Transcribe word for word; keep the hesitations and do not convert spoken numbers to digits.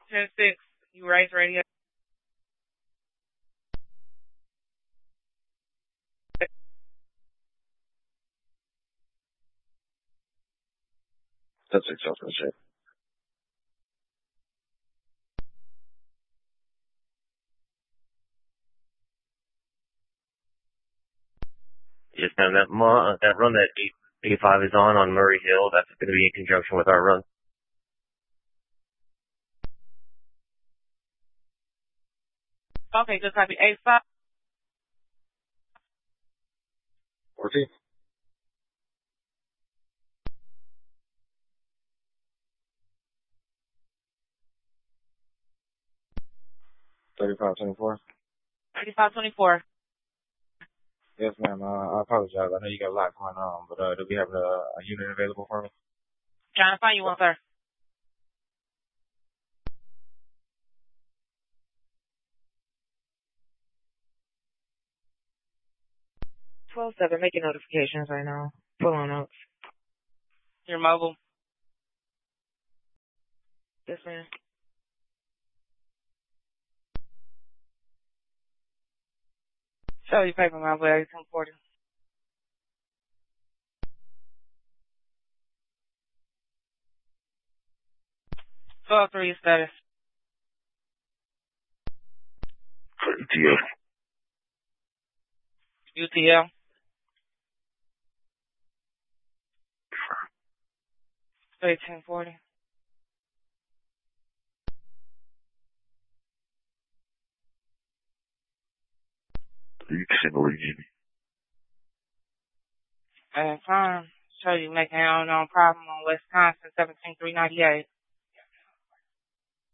ten six, you raise radio. ten six, South Check. Yes, ma'am. That, mo- that run that eight eighty-five is on on Murray Hill, that's going to be in conjunction with our run. Okay, just copy. eight five. fourteen. thirty-five twenty-four. thirty-five twenty-four. Yes, ma'am. Uh, I apologize. I know you got a lot going on, but uh, do we have a, a unit available for me? Trying to find you one, sir. twelve seven, making notifications right now. Full on notes. Your mobile. Yes, ma'am. Show you paper, my boy. eighteen forty. twelve three status. U T L. U T L. eighteen forty. You can send over Jimmy. At time. Show you making your own problem on Wisconsin, seventeen three ninety-eight.